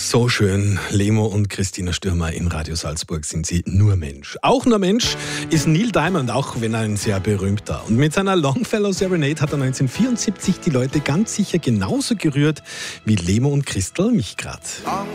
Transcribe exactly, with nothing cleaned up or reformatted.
So schön. Lemo und Christina Stürmer in Radio Salzburg sind sie nur Mensch. Auch nur Mensch ist Neil Diamond, auch wenn er ein sehr berühmter. Und mit seiner Longfellow Serenade hat er neunzehnhundertvierundsiebzig die Leute ganz sicher genauso gerührt wie Lemo und Christel mich grad.